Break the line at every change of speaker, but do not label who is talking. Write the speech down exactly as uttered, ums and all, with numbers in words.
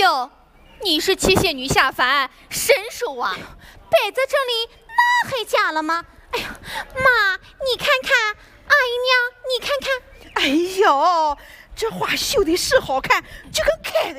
哟，你是七仙女下凡，神手啊！
摆在这里，那还假了吗？哎呀，妈，你看看，阿姨娘，你看看。
哎呦，这花绣的是好看，就跟开的